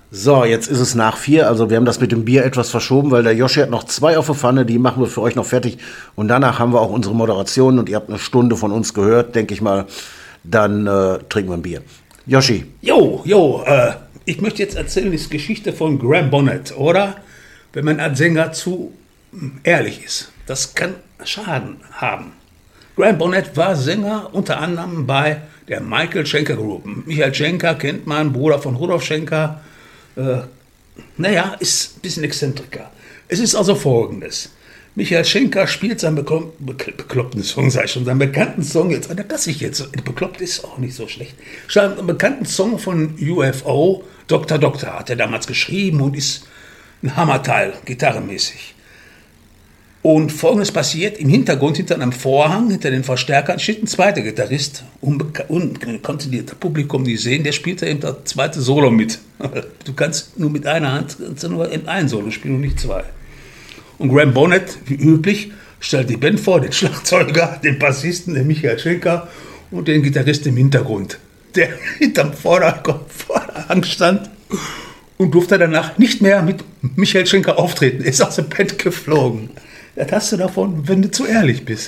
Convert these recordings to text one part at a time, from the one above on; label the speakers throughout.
Speaker 1: So, jetzt ist es nach 4, also wir haben das mit dem Bier etwas verschoben, weil der Joshi hat noch 2 auf der Pfanne, die machen wir für euch noch fertig. Und danach haben wir auch unsere Moderation und ihr habt eine Stunde von uns gehört, denke ich mal. Dann trinken wir ein Bier. Joshi.
Speaker 2: Ich möchte jetzt erzählen die Geschichte von Graham Bonnet, oder? Wenn man als Sänger zu ehrlich ist. Das kann Schaden haben. Graham Bonnet war Sänger unter anderem bei der Michael Schenker Group. Michael Schenker kennt man, Bruder von Rudolf Schenker. Ist ein bisschen Exzentriker. Es ist also folgendes. Michael Schenker spielt seinen bekloppten Song, seinen bekannten Song, jetzt adaptiere ich jetzt, bekloppt ist auch nicht so schlecht, einen bekannten Song von UFO, Dr. Doctor, hat er damals geschrieben und ist ein Hammerteil, gitarrenmäßig. Und Folgendes passiert, im Hintergrund, hinter einem Vorhang, hinter den Verstärkern, steht ein zweiter Gitarrist und konnte das Publikum nicht sehen, der spielte eben das zweite Solo mit. Du kannst nur mit einer Hand nur in ein Solo spielen und nicht 2. Und Graham Bonnet, wie üblich, stellt die Band vor, den Schlagzeuger, den Bassisten, den Michael Schenker und den Gitarristen im Hintergrund, der hinterm Vorderhang stand und durfte danach nicht mehr mit Michael Schenker auftreten. Er ist aus der Band geflogen. Das hast du davon, wenn du zu ehrlich bist.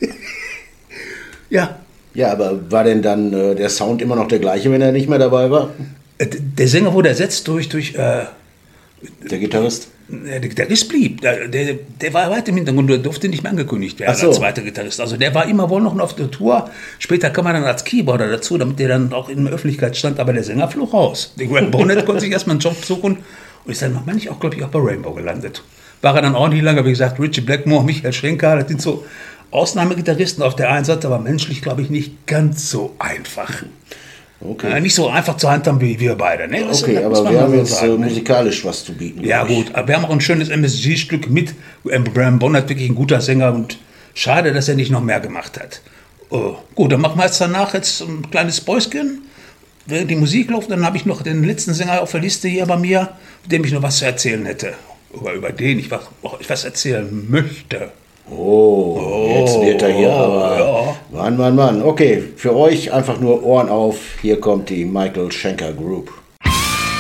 Speaker 2: Ja.
Speaker 1: Ja, aber war denn dann der Sound immer noch der gleiche, wenn er nicht mehr dabei war?
Speaker 2: Der Sänger wurde ersetzt durch
Speaker 1: der Gitarrist?
Speaker 2: Der Gitarrist blieb. Der war weit im Hintergrund, der durfte nicht mehr angekündigt werden als zweiter Gitarrist. Also der war immer wohl noch auf der Tour. Später kam er dann als Keyboarder dazu, damit der dann auch in der Öffentlichkeit stand. Aber der Sänger flog raus. Der Graham Bonnet konnte sich erstmal einen Job suchen und ist dann noch manchmal auch, glaube ich, auch bei Rainbow gelandet. War er dann auch nicht lange, wie gesagt, Richie Blackmore, Michael Schenker, das sind so Ausnahmegitarristen auf der einen Seite, aber menschlich, glaube ich, nicht ganz so einfach.
Speaker 1: Okay.
Speaker 2: Nicht so einfach zur Hand haben wie wir beide. Ne?
Speaker 1: Okay, aber wir haben jetzt musikalisch was zu bieten.
Speaker 2: Ja gut, aber wir haben auch ein schönes MSG-Stück mit. Graham Bonnet, wirklich ein guter Sänger und schade, dass er nicht noch mehr gemacht hat. Gut, dann machen wir jetzt danach ein kleines Päuschen. Während die Musik läuft, dann habe ich noch den letzten Sänger auf der Liste hier bei mir, dem ich noch was zu erzählen hätte. Oder über den ich was erzählen möchte.
Speaker 1: Jetzt wird er hier aber... Ja. Mann. Okay, für euch einfach nur Ohren auf. Hier kommt die Michael Schenker Group.